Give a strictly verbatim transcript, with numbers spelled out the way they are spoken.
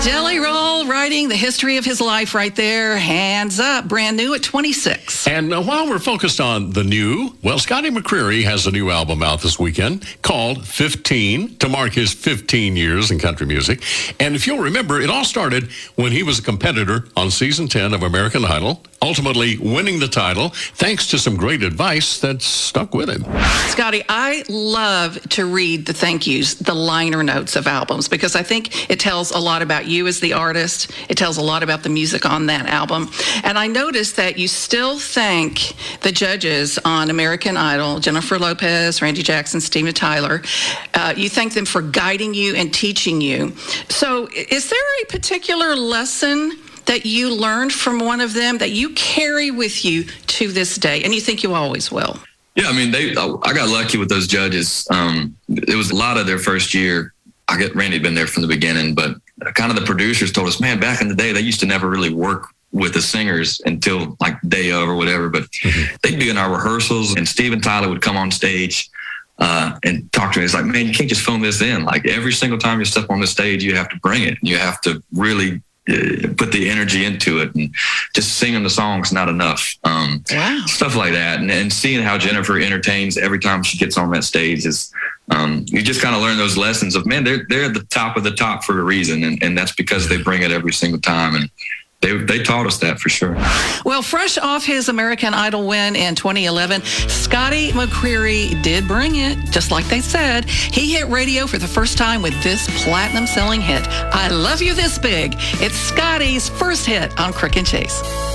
Jelly Roll writing the history of his life right there. Hands up, brand new at twenty-six. And uh, while we're focused on the new, well, Scotty McCreery has a new album out this weekend called fifteen to mark his fifteen years in country music. And if you'll remember, it all started when he was a competitor on season ten of American Idol, ultimately winning the title thanks to some great advice that stuck with him. Scotty, I love to read the thank yous, the liner notes of albums, because I think it tells a lot about you as the artist. It tells a lot about the music on that album. And I noticed that you still thank the judges on American Idol, Jennifer Lopez, Randy Jackson, Steven Tyler. Uh, you thank them for guiding you and teaching you. So is there a particular lesson that you learned from one of them that you carry with you to this day, and you think you always will? Yeah, I mean, they. I got lucky with those judges. Um, it was a lot of their first year. I get Randy had been there from the beginning, but kind of the producers told us, man, back in the day, they used to never really work with the singers until like day of or whatever. But mm-hmm. they'd be in our rehearsals, and Steven Tyler would come on stage uh, and talk to me. It's like, man, you can't just phone this in. Like every single time you step on the stage, you have to bring it. You have to really uh, put the energy into it, and just singing the song's not enough. Um, wow. Stuff like that. And, and seeing how Jennifer entertains every time she gets on that stage is, um, you just kind of learn those lessons of, man, they're, they're at the top of the top for a reason. And, and that's because they bring it every single time. And They, they taught us that for sure. Well, fresh off his American Idol win in twenty eleven, Scotty McCreery did bring it, just like they said. He hit radio for the first time with this platinum-selling hit, I Love You This Big. It's Scotty's first hit on Crick and Chase.